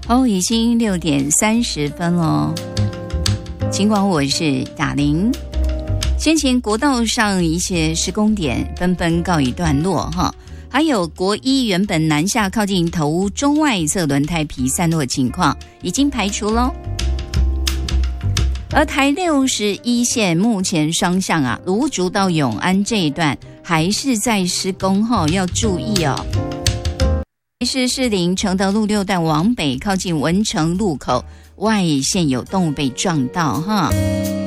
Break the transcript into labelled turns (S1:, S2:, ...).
S1: 已经6:30了。尽管我是雅玲，先前国道上一些施工点纷纷告一段落还有国一原本南下靠近头屋中外侧轮胎皮散落情况已经排除咯。而台61线目前双向芦竹到永安这一段还是在施工要注意是士林承德路6段往北靠近文成路口外线有动物被撞到